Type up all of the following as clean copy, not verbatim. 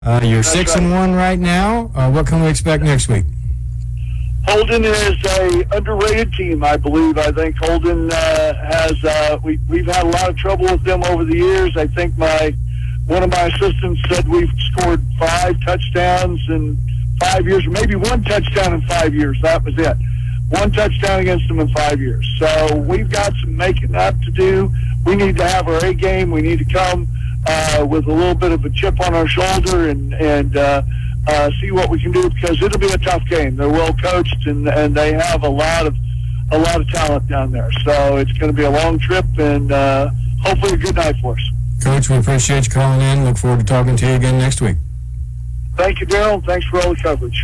You're 6-1 right now. What can we expect next week? Holden is a underrated team, I believe. I think Holden we've had a lot of trouble with them over the years. I think one of my assistants said we've scored 5 touchdowns in 5 years, or maybe 1 touchdown in 5 years. That was it. 1 touchdown against them in 5 years. So we've got some making up to do. We need to have our A game. We need to come with a little bit of a chip on our shoulder and see what we can do, because it'll be a tough game. They're well coached and they have a lot of talent down there. So it's going to be a long trip and hopefully a good night for us. Coach, we appreciate you calling in. Look forward to talking to you again next week. Thank you, Daryl. Thanks for all the coverage.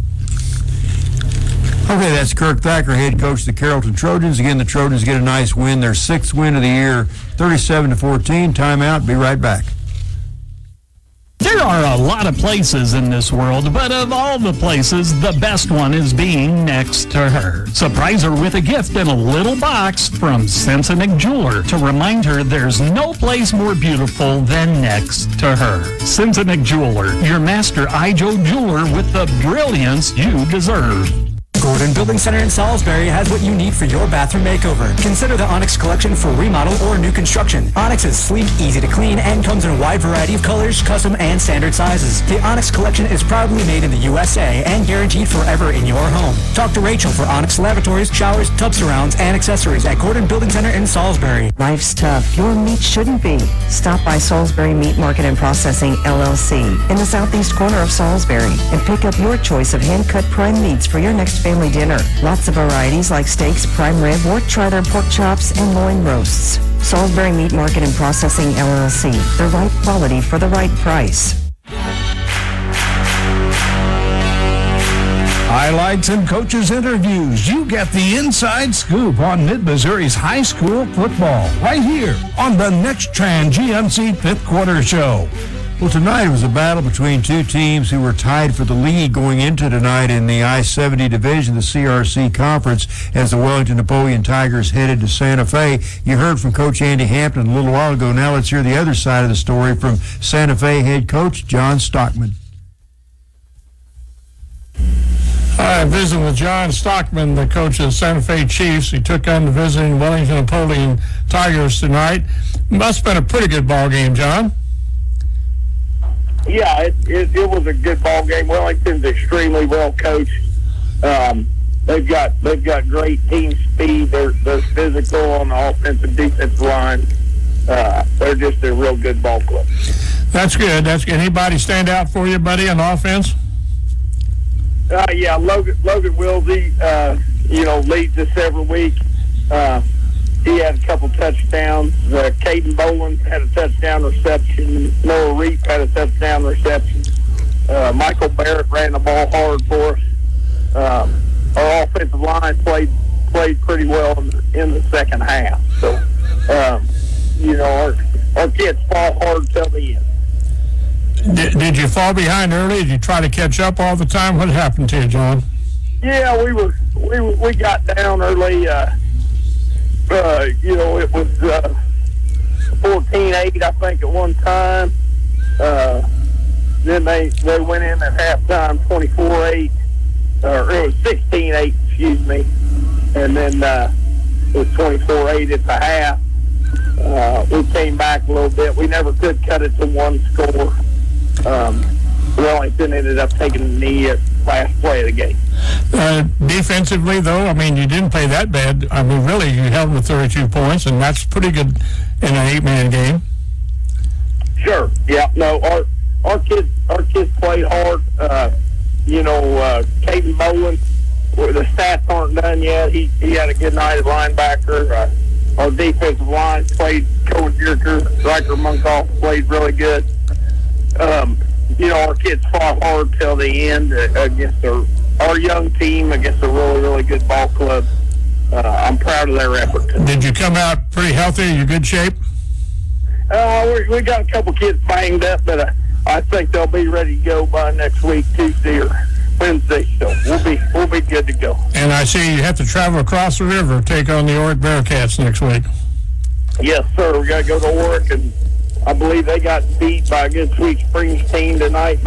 Okay, that's Kirk Thacker, head coach of the Carrollton Trojans. Again, the Trojans get a nice win, their 6th win of the year, 37-14. Timeout. Be right back. There are a lot of places in this world, but of all the places, the best one is being next to her. Surprise her with a gift in a little box from Sensenig Jeweler to remind her there's no place more beautiful than next to her. Sensenig Jeweler, your master IJO jeweler with the brilliance you deserve. Gordon Building Center in Salisbury has what you need for your bathroom makeover. Consider the Onyx collection for remodel or new construction. Onyx is sleek, easy to clean, and comes in a wide variety of colors, custom, and standard sizes. The Onyx collection is proudly made in the USA and guaranteed forever in your home. Talk to Rachel for Onyx lavatories, showers, tub surrounds, and accessories at Gordon Building Center in Salisbury. Life's tough. Your meat shouldn't be. Stop by Salisbury Meat Market and Processing, LLC, in the southeast corner of Salisbury, and pick up your choice of hand-cut prime meats for your next family dinner. Lots of varieties like steaks, prime rib, or try their pork chops and loin roasts. Salisbury Meat Market and Processing, LLC. The right quality for the right price. Highlights and coaches' interviews. You get the inside scoop on Mid-Missouri's high school football right here on the NexTran GMC 5th Quarter Show. Well, tonight was a battle between 2 teams who were tied for the lead going into tonight in the I-70 division, the CRC Conference, as the Wellington Napoleon Tigers headed to Santa Fe. You heard from Coach Andy Hampton a little while ago. Now let's hear the other side of the story from Santa Fe head coach John Stockman. I'm visiting with John Stockman, the coach of the Santa Fe Chiefs. He took on the visiting Wellington Napoleon Tigers tonight. Must have been a pretty good ball game, John. Yeah, it was a good ball game. Wellington's extremely well coached. They've got great team speed. They're physical on the offensive defensive line. They're just a real good ball club. That's good. That's good. Anybody stand out for you, buddy, on offense? Yeah, Logan Wilsey, leads us every week. He had a couple touchdowns. Caden Boland had a touchdown reception. Noah Reap had a touchdown reception. Michael Barrett ran the ball hard for us. Our offensive line played pretty well in the second half. So, our kids fought hard till the end. Did you fall behind early? Did you try to catch up all the time? What happened to you, John? Yeah, we got down early. It was 14-8, I think, at one time. Then they went in at halftime 24-8, or it was 16-8, excuse me. And then it was 24-8 at the half. We came back a little bit. We never could cut it to one score. Wellington ended up taking a knee at last play of the game. Defensively, though, I mean, you didn't play that bad. I mean, really, you held them to 32 points, and that's pretty good in an 8-man game. Sure. Yeah. No, our kids played hard. Caden Boland, the stats aren't done yet. He had a good night at linebacker. Our defensive line played. Cohen Dierker, Riker Munkoff played really good. Our kids fought hard till the end against our young team, against a really, really good ball club. I'm proud of their effort. Did you come out pretty healthy? Are you in good shape? We got a couple kids banged up, but I think they'll be ready to go by next week, Tuesday or Wednesday. So we'll be good to go. And I see you have to travel across the river, take on the Oric Bearcats next week. Yes, sir. We got to go to Oric, and I believe they got beat by a good Sweet Springs team tonight.